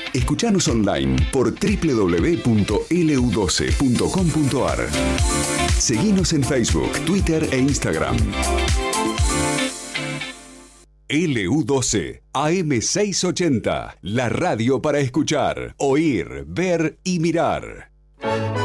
Escuchanos online por www.lu12.com.ar. Seguinos en Facebook, Twitter e Instagram. LU12, AM680, la radio para escuchar, oír, ver y mirar.